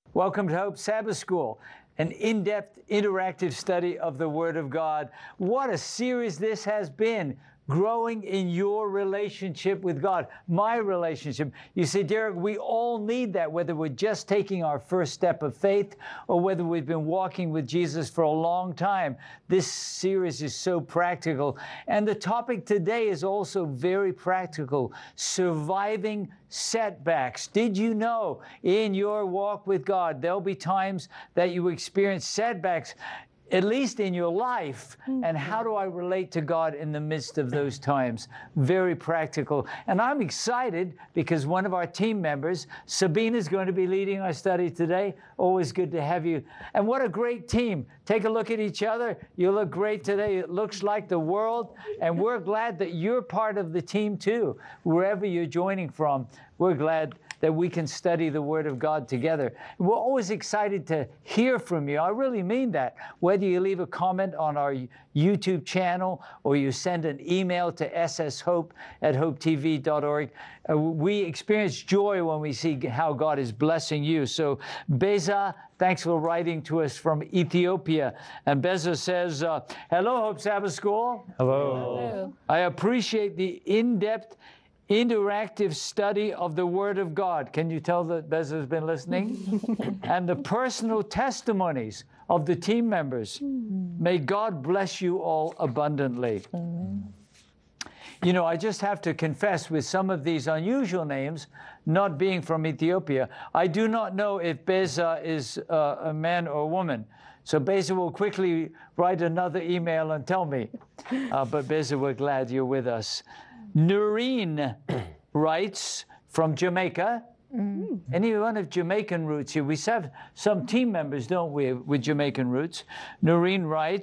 Welcome to Hope Sabbath School, an in-depth, interactive study of the Word of God. What a series this has been, growing in your relationship with God, my relationship. You see, Derek, we all need that, whether we're just taking our first step of faith or whether we've been walking with Jesus for a long time. This series is so practical. And the topic today is also very practical, surviving setbacks. Did you know in your walk with God, there'll be times that you experience setbacks, at least in your life, and how do I relate to God in the midst of those times? Very practical. And I'm excited because one of our team members, Sabina, is going to be leading our study today. Always good to have you. And what a great team. Take a look at each other. You look great today. It looks like the world. And we're glad that you're part of the team too. Wherever you're joining from, we're glad that we can study the Word of God together. We're always excited to hear from you. I really mean that. Whether you leave a comment on our YouTube channel or you send an email to sshope@hopetv.org, we experience joy when we see how God is blessing you. So Beza, thanks for writing to us from Ethiopia. And Beza says, hello, Hope Sabbath School. Hello. I appreciate the in-depth, interactive study of the Word of God. Can you tell that Beza's been listening? And the personal testimonies of the team members. May God bless you all abundantly. You know, I just have to confess, with some of these unusual names, not being from Ethiopia, I do not know if Beza is a man or a woman. So Beza will quickly write another email and tell me. But Beza, we're glad you're with us. Noreen writes from Jamaica. Anyone of Jamaican roots here? We have some team members, don't we, with Jamaican roots. Noreen writes,